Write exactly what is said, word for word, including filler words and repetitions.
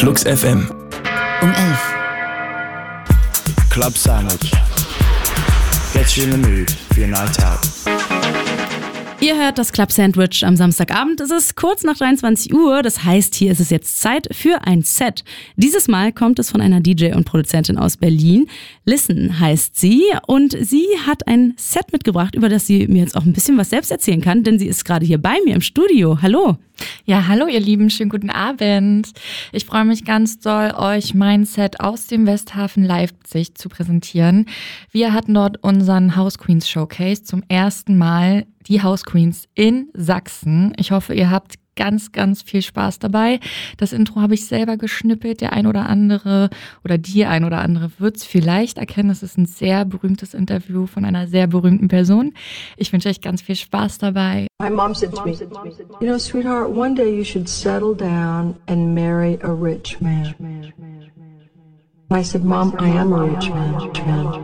Flux F M. Um elf. Club Sandwich. Get you in the mood for your night out. Ihr hört das Club Sandwich am Samstagabend. Es ist kurz nach dreiundzwanzig Uhr, das heißt, hier ist es jetzt Zeit für ein Set. Dieses Mal kommt es von einer D J und Produzentin aus Berlin. Listen heißt sie und sie hat ein Set mitgebracht, über das sie mir jetzt auch ein bisschen was selbst erzählen kann, denn sie ist gerade hier bei mir im Studio. Hallo. Ja, hallo ihr Lieben, schönen guten Abend. Ich freue mich ganz doll, euch mein Set aus dem Westhafen Leipzig zu präsentieren. Wir hatten dort unseren House Queens Showcase zum ersten Mal, die House Queens in Sachsen. Ich hoffe, ihr habt ganz, ganz viel Spaß dabei. Das Intro habe ich selber geschnippelt. Der ein oder andere oder die ein oder andere wird es vielleicht erkennen. Es ist ein sehr berühmtes Interview von einer sehr berühmten Person. Ich wünsche euch ganz viel Spaß dabei. My mom said to me, you know, sweetheart, one day you should settle down and marry a rich man. I said, Mom, I am a rich man.